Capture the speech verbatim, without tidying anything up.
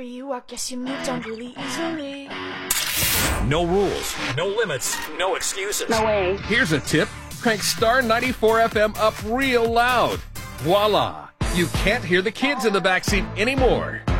for you. I guess you moved on really easily. No rules, no limits, no excuses. No way. Here's a tip. Crank Star ninety-four F M up real loud. Voila! You can't hear the kids in the backseat anymore.